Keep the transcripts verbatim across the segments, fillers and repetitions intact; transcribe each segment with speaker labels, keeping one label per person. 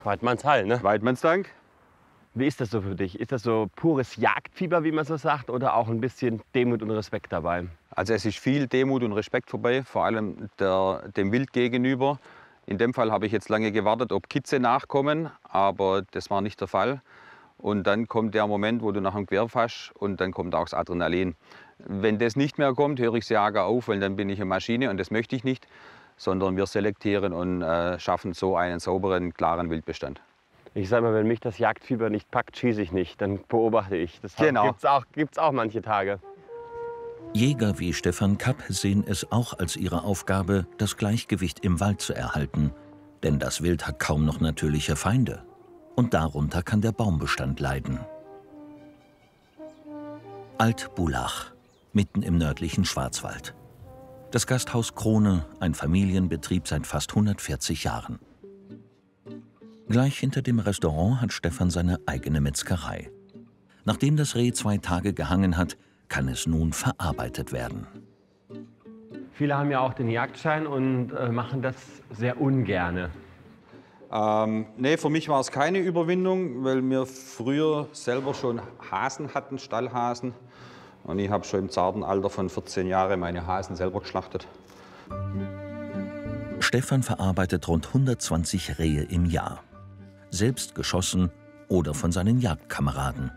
Speaker 1: Weidmannshall, ne?
Speaker 2: Weidmannsdank.
Speaker 1: Wie ist das so für dich? Ist das so pures Jagdfieber, wie man so sagt, oder auch ein bisschen Demut und Respekt dabei?
Speaker 2: Also es ist viel Demut und Respekt vorbei, vor allem der, dem Wild gegenüber. In dem Fall habe ich jetzt lange gewartet, ob Kitze nachkommen, aber das war nicht der Fall. Und dann kommt der Moment, wo du nach dem Gewehr fasst und dann kommt auch das Adrenalin. Wenn das nicht mehr kommt, höre ich das Jagen auf, weil dann bin ich eine Maschine und das möchte ich nicht, sondern wir selektieren und äh, schaffen so einen sauberen, klaren Wildbestand.
Speaker 1: Ich sage mal, wenn mich das Jagdfieber nicht packt, schieße ich nicht, dann beobachte ich. Das
Speaker 2: Genau.
Speaker 1: gibt's auch, gibt's auch manche Tage.
Speaker 3: Jäger wie Stefan Kapp sehen es auch als ihre Aufgabe, das Gleichgewicht im Wald zu erhalten. Denn das Wild hat kaum noch natürliche Feinde. Und darunter kann der Baumbestand leiden. Alt-Bulach, mitten im nördlichen Schwarzwald. Das Gasthaus Krone, ein Familienbetrieb seit fast hundertvierzig Jahren. Gleich hinter dem Restaurant hat Stefan seine eigene Metzgerei. Nachdem das Reh zwei Tage gehangen hat, kann es nun verarbeitet werden.
Speaker 1: Viele haben ja auch den Jagdschein und äh, machen das sehr ungerne.
Speaker 2: Ähm, nee, für mich war es keine Überwindung, weil wir früher selber schon Hasen hatten, Stallhasen. Und ich habe schon im zarten Alter von vierzehn Jahren meine Hasen selber geschlachtet.
Speaker 3: Stefan verarbeitet rund hundertzwanzig Rehe im Jahr. Selbst geschossen oder von seinen Jagdkameraden.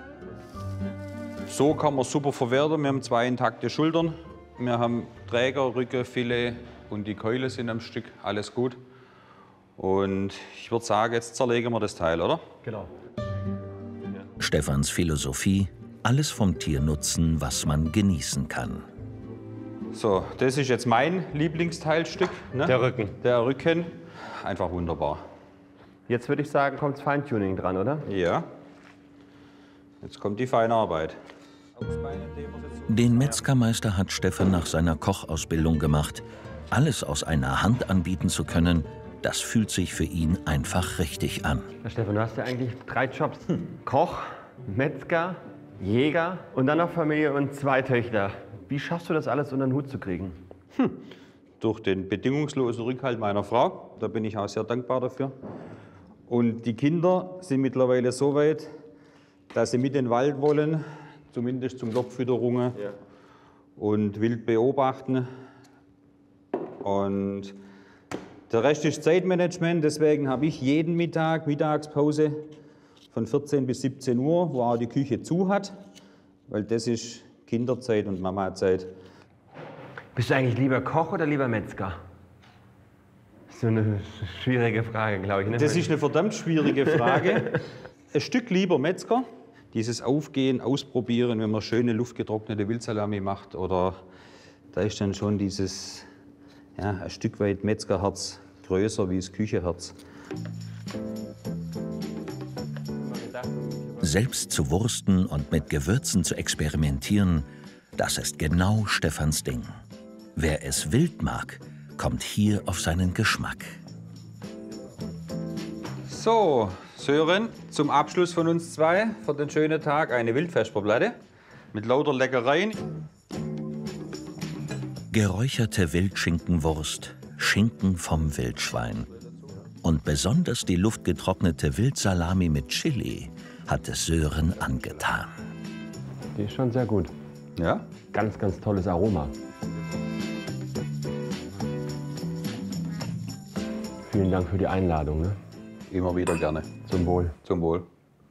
Speaker 2: So kann man super verwerten. Wir haben zwei intakte Schultern. Wir haben Träger, Rücken, Filet und die Keule sind am Stück. Alles gut. Und ich würde sagen, jetzt zerlegen wir das Teil, oder?
Speaker 1: Genau.
Speaker 3: Stefans Philosophie: alles vom Tier nutzen, was man genießen kann.
Speaker 2: So, das ist jetzt mein Lieblingsteilstück. Ne?
Speaker 1: Der Rücken.
Speaker 2: Der Rücken. Einfach wunderbar.
Speaker 1: Jetzt würde ich sagen, kommt Feintuning dran, oder?
Speaker 2: Ja. Jetzt kommt die Feinarbeit.
Speaker 3: Den Metzgermeister hat Stefan nach seiner Kochausbildung gemacht. Alles aus einer Hand anbieten zu können, das fühlt sich für ihn einfach richtig an.
Speaker 1: Herr Stefan, du hast ja eigentlich drei Jobs. Koch, Metzger, Jäger und dann noch Familie und zwei Töchter. Wie schaffst du das alles unter den Hut zu kriegen?
Speaker 2: Hm. Durch den bedingungslosen Rückhalt meiner Frau. Da bin ich auch sehr dankbar dafür. Und die Kinder sind mittlerweile so weit, dass sie mit in den Wald wollen, zumindest zum Lockfütterungen ja. und wild beobachten. Und der Rest ist Zeitmanagement, deswegen habe ich jeden Mittag Mittagspause von vierzehn bis siebzehn Uhr, wo auch die Küche zu hat, weil das ist Kinderzeit und Mamazeit.
Speaker 1: Bist du eigentlich lieber Koch oder lieber Metzger? Das ist so eine schwierige Frage, glaube ich. Ne?
Speaker 2: Das ist eine verdammt schwierige Frage. Ein Stück lieber Metzger. Dieses Aufgehen, Ausprobieren, wenn man schöne luftgetrocknete Wildsalami macht, oder da ist dann schon dieses, ja, ein Stück weit Metzgerherz größer wie das Kücheherz.
Speaker 3: Selbst zu wursten und mit Gewürzen zu experimentieren, das ist genau Stefans Ding. Wer es wild mag, kommt hier auf seinen Geschmack.
Speaker 2: So, Sören, zum Abschluss von uns zwei für den schönen Tag eine Wildvesperplatte mit lauter Leckereien.
Speaker 3: Geräucherte Wildschinkenwurst, Schinken vom Wildschwein. Und besonders die luftgetrocknete Wildsalami mit Chili hat es Sören angetan.
Speaker 1: Die ist schon sehr gut.
Speaker 2: Ja?
Speaker 1: Ganz, ganz tolles Aroma. Vielen Dank für die Einladung. Ne?
Speaker 2: Immer wieder gerne.
Speaker 1: Zum Wohl.
Speaker 2: Zum Wohl.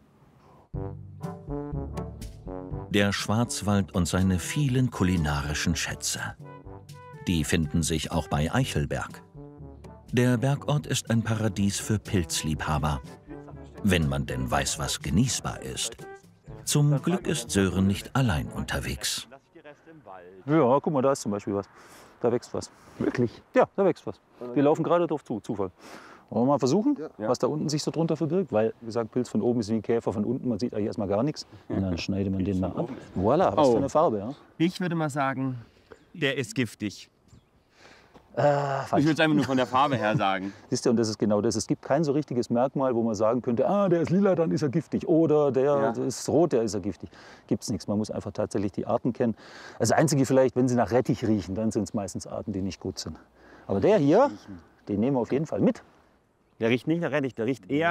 Speaker 3: Der Schwarzwald und seine vielen kulinarischen Schätze. Die finden sich auch bei Eichelberg. Der Bergort ist ein Paradies für Pilzliebhaber. Wenn man denn weiß, was genießbar ist. Zum Glück ist Sören nicht allein unterwegs.
Speaker 4: Ja, guck mal, da ist zum Beispiel was. Da wächst was.
Speaker 1: Wirklich?
Speaker 4: Ja, da wächst was. Wir laufen gerade drauf zu, Zufall. Wollen wir mal versuchen,
Speaker 2: Ja.
Speaker 4: was da unten sich so drunter verbirgt? Weil, wie gesagt, Pilz von oben ist wie Käfer von unten. Man sieht eigentlich erstmal gar nichts. Und dann schneidet man den mal ab. Voilà, was
Speaker 1: Oh.
Speaker 4: für eine Farbe. Ja?
Speaker 1: Ich würde mal sagen, der ist giftig.
Speaker 4: Äh,
Speaker 1: Ich würde es einfach nur von der Farbe her sagen.
Speaker 4: Siehst du, und das ist genau das. Es gibt kein so richtiges Merkmal, wo man sagen könnte, ah, der ist lila, dann ist er giftig. Oder der
Speaker 2: Ja.
Speaker 4: ist rot, der ist er giftig. Gibt es nichts. Man muss einfach tatsächlich die Arten kennen. Das Einzige vielleicht, wenn sie nach Rettich riechen, dann sind es meistens Arten, die nicht gut sind. Aber der hier, den nehmen wir auf jeden Fall mit.
Speaker 1: Der riecht nicht nach Rettich, der riecht eher